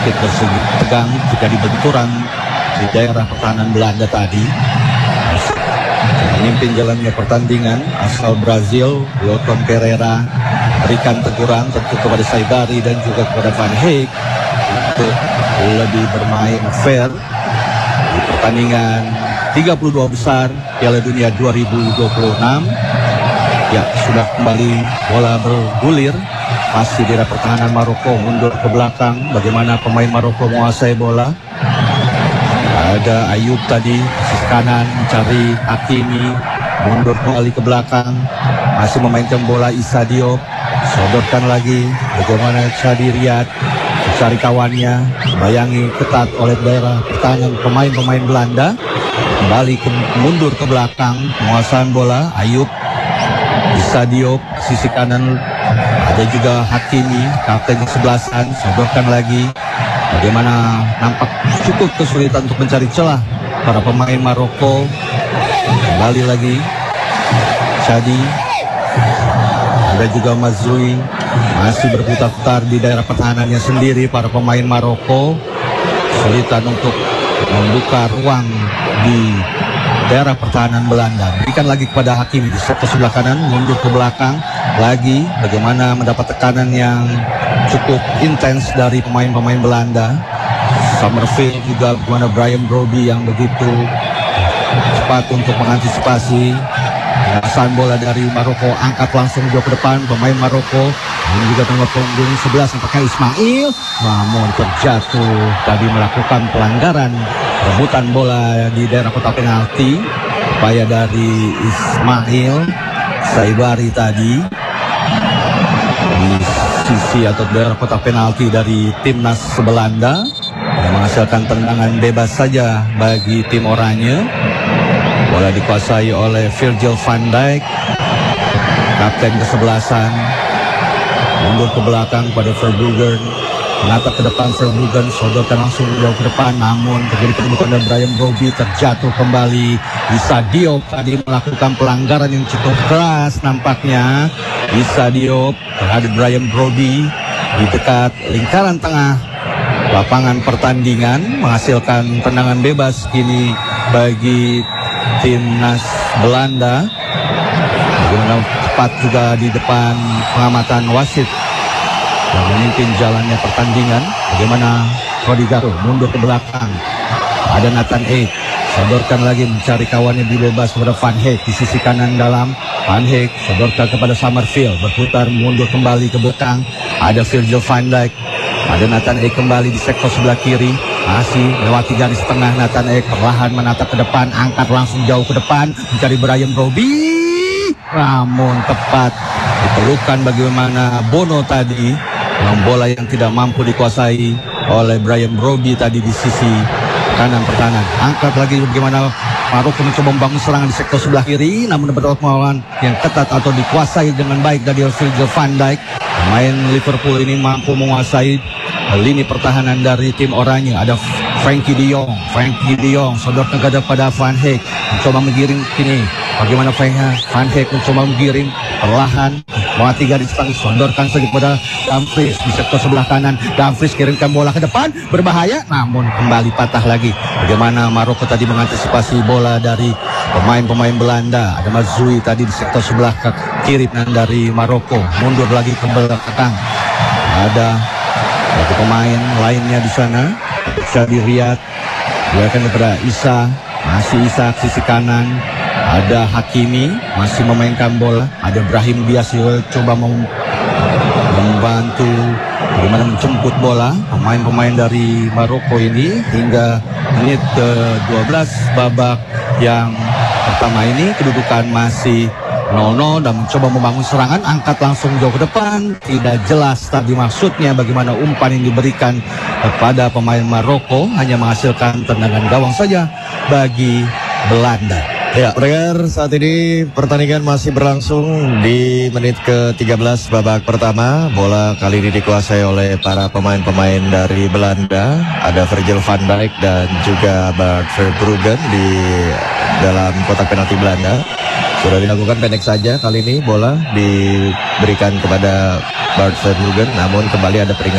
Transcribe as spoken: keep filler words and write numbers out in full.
sedikit bersegi tegang terjadi benturan di daerah pertahanan Belanda tadi. Memimpin jalannya pertandingan asal Brazil, Wilton Pereira berikan teguran tentu kepada Saibari dan juga kepada Van Heek untuk lebih bermain fair di pertandingan tiga puluh dua besar Piala Dunia dua ribu dua puluh enam. Ya, sudah kembali bola bergulir, masih di daerah pertahanan Maroko, mundur ke belakang. Bagaimana pemain Maroko menguasai bola? Ada Ayub tadi, sisi kanan mencari Hakimi, mundur kembali ke belakang, masih memainkan bola Issa Diop, sodorkan lagi. Bagaimana Chadi Riyad mencari kawannya, bayangi ketat oleh daerah pertahanan pemain-pemain Belanda, kembali ke, mundur ke belakang, penguasaan bola Ayub, Issa Diop, sisi kanan ada juga Hakimi, kapten kesebelasan, sodorkan lagi. Bagaimana nampak cukup kesulitan untuk mencari celah para pemain Maroko. Kembali lagi Chadi, ada juga Mazrui, masih berputar-putar di daerah pertahanannya sendiri. Para pemain Maroko kesulitan untuk membuka ruang di daerah pertahanan Belanda. Berikan lagi kepada Hakimi di sebelah kanan, mundur ke belakang lagi. Bagaimana mendapat tekanan yang cukup intens dari pemain-pemain Belanda. Summerfield juga, bagaimana Brian Brobby yang begitu cepat untuk mengantisipasi. Penguasaan bola dari Maroko, angkat langsung jauh ke depan pemain Maroko. Ini juga nomor punggung sebelas nampaknya Ismail, namun terjatuh tadi melakukan pelanggaran rebutan bola di daerah kotak penalti. Upaya dari Ismail Saibari tadi di sisi atau daerah kotak penalti dari timnas Belanda yang menghasilkan tendangan bebas saja bagi tim oranye. Bola dikuasai oleh Virgil van Dijk, kapten kesebelasan, mundur ke belakang pada Verbruggen, menatap ke depan Verbruggen, sodorkan langsung jauh ke depan, namun terjadi penumpukan dan Brian Brobby terjatuh kembali. Issa Diop tadi melakukan pelanggaran yang cukup keras nampaknya. Issa Diop terhadap Brian Brobby di dekat lingkaran tengah lapangan pertandingan, menghasilkan tendangan bebas kini bagi timnas Belanda. Bagaimana tepat juga di depan pengamatan wasit yang memimpin jalannya pertandingan. Bagaimana Rodi Garo mundur ke belakang, ada Nathan Ake, sodorkan lagi mencari kawannya dibebas kepada Van Heek di sisi kanan dalam. Van Heek sodorkan kepada Summerfield, berputar mundur kembali ke belakang, ada Virgil van Dijk, ada Nathan Ake kembali di sektor sebelah kiri, masih melewati garis tengah. Nathan Ake perlahan menatap ke depan, angkat langsung jauh ke depan, mencari Brian Brobby, namun tepat diperlukan bagaimana Bono tadi, yang bola yang tidak mampu dikuasai oleh Brian Brobby tadi di sisi kanan pertahanan. Angkat lagi bagaimana Maroko mencoba membangun serangan di sektor sebelah kiri, namun mendapat pengawalan yang ketat atau dikuasai dengan baik dari Virgil van Dijk. Pemain Liverpool ini mampu menguasai lini pertahanan dari tim oranye. Ada Frankie de Jong, Frankie de Jong sodorkan kepada Van Heek, mencoba menggiring kini. Bagaimana Van Heek mencoba menggiring perlahan, melewati garis tengah, sodorkan saja kepada Dumfries di sektor sebelah kanan. Dumfries kirimkan bola ke depan, berbahaya, namun kembali patah lagi. Bagaimana Maroko tadi mengantisipasi bola dari pemain-pemain Belanda. Ada Mazrui tadi di sektor sebelah kiri dari Maroko, mundur lagi ke belakang. Ada satu pemain lainnya di sana, Chadi Riyad, dilakukan kepada Issa, masih Issa sisi kanan. Ada Hakimi masih memainkan bola, ada Brahim Diaz coba mem membantu bagaimana menjemput bola pemain-pemain dari Maroko ini hingga menit ke dua belas babak yang pertama ini. Kedudukan masih nol nol dan mencoba membangun serangan, angkat langsung jauh ke depan, tidak jelas tadi maksudnya bagaimana umpan yang diberikan kepada pemain Maroko, hanya menghasilkan tendangan gawang saja bagi Belanda. Ya, pendengar, saat ini pertandingan masih berlangsung di menit ke tiga belas babak pertama. Bola kali ini dikuasai oleh para pemain-pemain dari Belanda. Ada Virgil van Dijk dan juga Bart Verbruggen di dalam kotak penalti Belanda. Sudah dilakukan pendek saja kali ini, bola diberikan kepada Bart Verbruggen, namun kembali ada peringatan